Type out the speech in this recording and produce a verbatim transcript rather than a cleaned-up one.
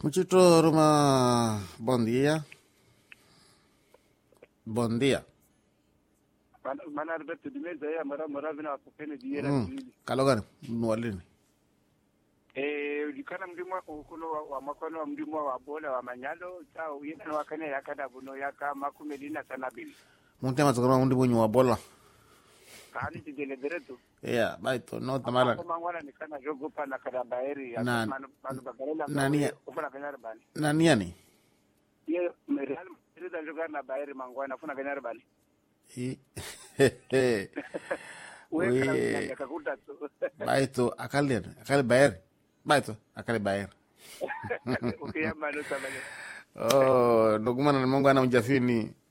Muchito Roma, bom dia. Bom dia. Mana Alberto di mezzo ya mara mara vina apokene di yera Mm. Kalogani, nwalini. Eh dikana mdimwa kuno wa makono mdimwa wa bola wa manyalo cha uyena wakane yakada buno yaka makumelina sana bil. Muntema tsakama mundi bunyu wa bola. Kani tigele deretu. Yeah, baito no tamara. Kwa mangwana nikana jogo pa na kada baeri ya Na- manu manu bagarela. nani- Ufuna kanyara bani. Nani yani? Ye Real Madrid joga na baeri mangwana ufuna kanyara bani. I- Wewe kana Oye. yakakuta tu. Baito akali akali bayer. Baito akali bayer. Ukiyama no sabale. Oh, ndugu mana Mungu ana mjafini.